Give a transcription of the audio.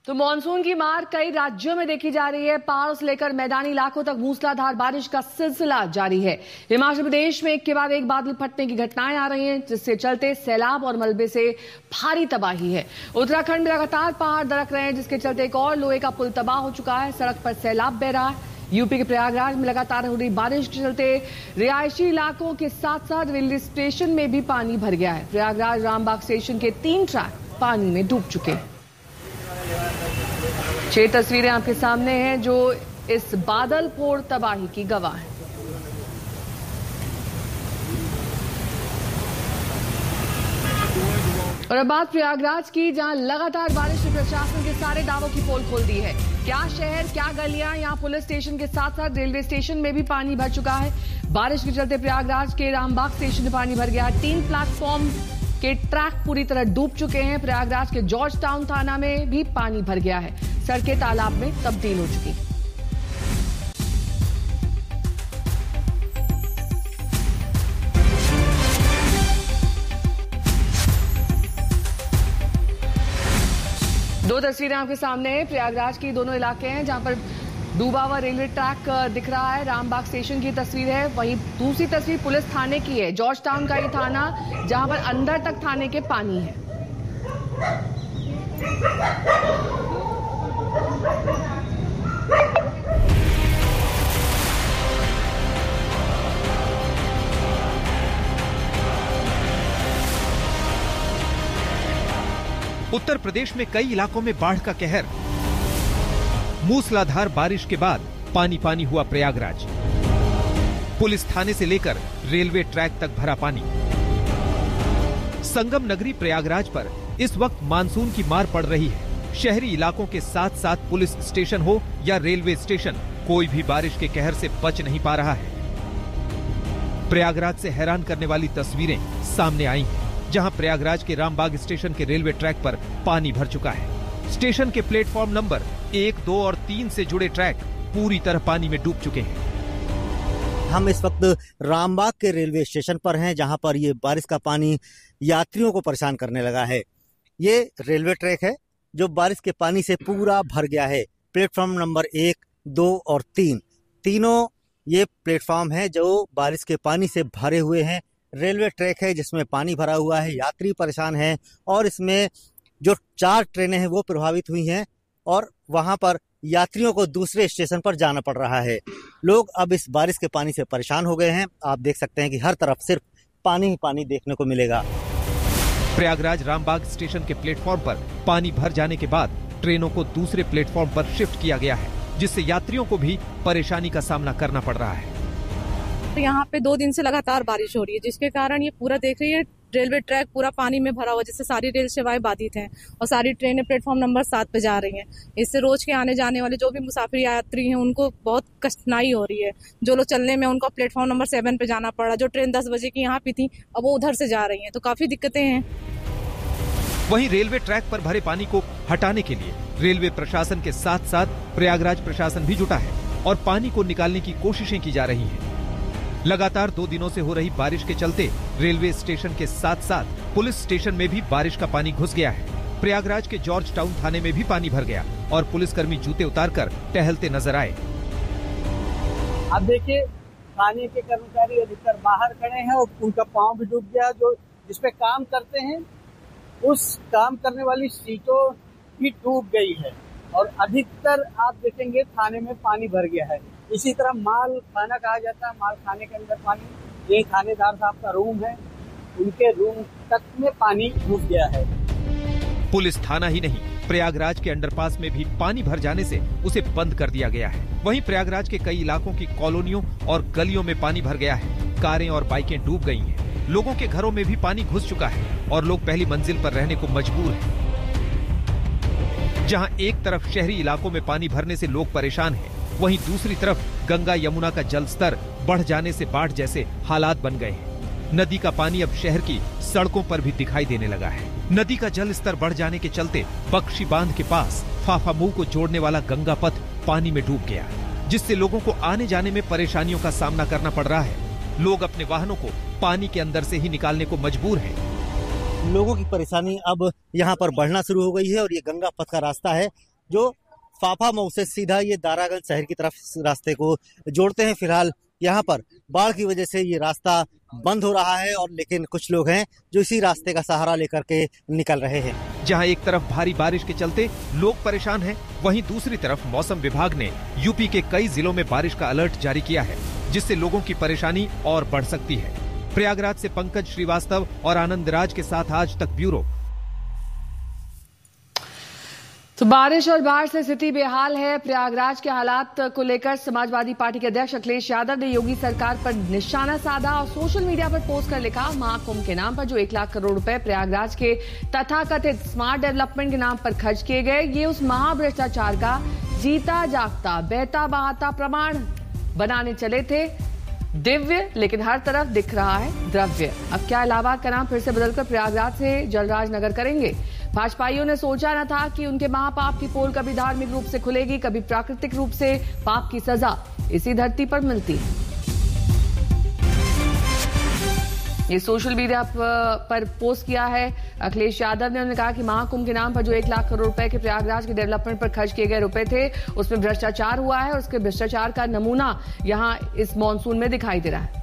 तो मानसून की मार कई राज्यों में देखी जा रही है। पहाड़ों से लेकर मैदानी इलाकों तक मूसलाधार बारिश का सिलसिला जारी है। हिमाचल प्रदेश में एक के बाद एक बादल फटने की घटनाएं आ रही हैं, जिससे चलते सैलाब और मलबे से भारी तबाही है। उत्तराखंड में लगातार पहाड़ दरक रहे हैं, जिसके चलते एक और लोहे का पुल तबाह हो चुका है। सड़क पर सैलाब बह रहा है। यूपी के प्रयागराज में लगातार हो रही बारिश के चलते रिहायशी इलाकों के साथ साथ रेलवे स्टेशन में भी पानी भर गया है। प्रयागराज रामबाग स्टेशन के 3 ट्रैक पानी में डूब चुके हैं। 6 तस्वीरें आपके सामने हैं जो इस बादल फोड़ तबाही की गवाह हैं। और अब बात प्रयागराज की, जहां लगातार बारिश ने प्रशासन के सारे दावों की पोल खोल दी है। क्या शहर, क्या गलियां, यहां पुलिस स्टेशन के साथ साथ रेलवे स्टेशन में भी पानी भर चुका है। बारिश के चलते प्रयागराज के रामबाग स्टेशन में पानी भर गया है। 3 प्लेटफॉर्म के ट्रैक पूरी तरह डूब चुके हैं। प्रयागराज के जॉर्ज टाउन थाना में भी पानी भर गया है। सड़कें तालाब में तब्दील हो चुकी हैं। दो तस्वीरें आपके सामने हैं। प्रयागराज की दोनों इलाके हैं जहां पर डूबा हुआ रेलवे ट्रैक दिख रहा है। रामबाग स्टेशन की तस्वीर है। वहीं दूसरी तस्वीर पुलिस थाने की है। जॉर्ज टाउन का ये थाना, जहां पर अंदर तक थाने के पानी है। उत्तर प्रदेश में कई इलाकों में बाढ़ का कहर। मूसलाधार बारिश के बाद पानी पानी हुआ प्रयागराज। पुलिस थाने से लेकर रेलवे ट्रैक तक भरा पानी। संगम नगरी प्रयागराज पर इस वक्त मानसून की मार पड़ रही है। शहरी इलाकों के साथ साथ पुलिस स्टेशन हो या रेलवे स्टेशन, कोई भी बारिश के कहर से बच नहीं पा रहा है। प्रयागराज से हैरान करने वाली तस्वीरें सामने आई हैं, जहां प्रयागराज के रामबाग स्टेशन के रेलवे ट्रैक पर पानी भर चुका है। स्टेशन के प्लेटफॉर्म नंबर 1, 2 और 3 से जुड़े ट्रैक पूरी तरह पानी में डूब चुके हैं। हम इस वक्त रामबाग के रेलवे स्टेशन पर हैं, जहां पर ये बारिश का पानी यात्रियों को परेशान करने लगा है। ये रेलवे ट्रैक है जो बारिश के पानी से पूरा भर गया है। प्लेटफॉर्म नंबर 1, 2 और 3, तीनों ये प्लेटफॉर्म है जो बारिश के पानी से भरे हुए हैं। रेलवे ट्रैक है जिसमें पानी भरा हुआ है, यात्री परेशान हैं और इसमें जो 4 ट्रेनें हैं वो प्रभावित हुई हैं और वहां पर यात्रियों को दूसरे स्टेशन पर जाना पड़ रहा है। लोग अब इस बारिश के पानी से परेशान हो गए हैं। आप देख सकते हैं कि हर तरफ सिर्फ पानी ही पानी देखने को मिलेगा। प्रयागराज रामबाग स्टेशन के प्लेटफॉर्म पर पानी भर जाने के बाद ट्रेनों को दूसरे प्लेटफॉर्म पर शिफ्ट किया गया है, जिससे यात्रियों को भी परेशानी का सामना करना पड़ रहा है। तो यहाँ पे 2 दिन से लगातार बारिश हो रही है, जिसके कारण ये पूरा देख रही है रेलवे ट्रैक पूरा पानी में भरा हुआ, जिससे सारी रेल सेवाएं बाधित हैं और सारी ट्रेनें प्लेटफॉर्म नंबर 7 पे जा रही हैं। इससे रोज के आने जाने वाले जो भी मुसाफिर यात्री हैं उनको बहुत कठिनाई हो रही है। जो लोग चलने में उनको प्लेटफॉर्म नंबर 7 पे जाना पड़ा। जो ट्रेन 10 बजे की यहाँ पे थी, अब वो उधर से जा रही है, तो काफी दिक्कतें हैं। वहीं रेलवे ट्रैक पर भरे पानी को हटाने के लिए रेलवे प्रशासन के साथ साथ प्रयागराज प्रशासन भी जुटा है और पानी को निकालने की कोशिशें की जा रही हैं। लगातार 2 दिनों से हो रही बारिश के चलते रेलवे स्टेशन के साथ साथ पुलिस स्टेशन में भी बारिश का पानी घुस गया है। प्रयागराज के जॉर्ज टाउन थाने में भी पानी भर गया और पुलिसकर्मी जूते उतारकर टहलते नजर आए। अब देखिए, थाने के कर्मचारी अधिकतर बाहर खड़े हैं और उनका पांव भी डूब गया। जो जिसपे काम करते हैं उस काम करने वाली सीटों भी डूब गई है और अधिकतर आप देखेंगे थाने में पानी भर गया है। इसी तरह माल खाना कहा जाता है, माल खाने के अंदर पानी। ये थानेदार साहब का रूम है, उनके रूम तक में पानी घुस गया है। पुलिस थाना ही नहीं, प्रयागराज के अंडरपास में भी पानी भर जाने से उसे बंद कर दिया गया है। वहीं प्रयागराज के कई इलाकों की कॉलोनियों और गलियों में पानी भर गया है। कारें और बाइकें डूब गई हैं। लोगों के घरों में भी पानी घुस चुका है और लोग पहली मंजिल पर रहने को मजबूर हैं। जहां एक तरफ शहरी इलाकों में पानी भरने से लोग परेशान हैं, वहीं दूसरी तरफ गंगा यमुना का जल स्तर बढ़ जाने से बाढ़ जैसे हालात बन गए हैं। नदी का पानी अब शहर की सड़कों पर भी दिखाई देने लगा है। नदी का जल स्तर बढ़ जाने के चलते बख्शी बांध के पास फाफामुंह को जोड़ने वाला गंगा पथ पानी में डूब गया, जिससे लोगों को आने जाने में परेशानियों का सामना करना पड़ रहा है। लोग अपने वाहनों को पानी के अंदर से ही निकालने को मजबूर हैं। लोगों की परेशानी अब यहाँ पर बढ़ना शुरू हो गई है और ये गंगा पथ का रास्ता है जो फाफा मऊ से सीधा ये दारागंज शहर की तरफ रास्ते को जोड़ते हैं। फिलहाल यहाँ पर बाढ़ की वजह से ये रास्ता बंद हो रहा है, और लेकिन कुछ लोग हैं जो इसी रास्ते का सहारा लेकर के निकल रहे हैं। जहां एक तरफ भारी बारिश के चलते लोग परेशान हैं, वहीं दूसरी तरफ मौसम विभाग ने यूपी के कई जिलों में बारिश का अलर्ट जारी किया है, जिससे लोगों की परेशानी और बढ़ सकती है। प्रयागराज से पंकज श्रीवास्तव और आनंद राज के साथ आज तक ब्यूरो। तो बारिश और बाढ़ से स्थिति बेहाल है। प्रयागराज के हालात को लेकर समाजवादी पार्टी के अध्यक्ष अखिलेश यादव ने योगी सरकार पर निशाना साधा और सोशल मीडिया पर पोस्ट कर लिखा, महाकुंभ के नाम पर जो 1 लाख करोड़ रुपए प्रयागराज के तथाकथित स्मार्ट डेवलपमेंट के नाम पर खर्च किए गए, ये उस महाभ्रष्टाचार का जीता जागता बहता बहाता प्रमाण बनाने चले थे। दिव्य लेकिन हर तरफ दिख रहा है द्रव्य। अब क्या इलाहाबाद का नाम फिर से बदलकर प्रयागराज से जलराज नगर करेंगे? भाजपाइयों ने सोचा न था कि उनके महापाप की पोल कभी धार्मिक रूप से खुलेगी, कभी प्राकृतिक रूप से पाप की सजा इसी धरती पर मिलती है। ये सोशल मीडिया पर पोस्ट किया है अखिलेश यादव ने। उन्होंने कहा कि महाकुंभ के नाम पर जो 1 लाख करोड़ रुपए के प्रयागराज के डेवलपमेंट पर खर्च किए गए रुपए थे, उसमें भ्रष्टाचार हुआ है और उसके भ्रष्टाचार का नमूना यहां इस मॉनसून में दिखाई दे रहा है।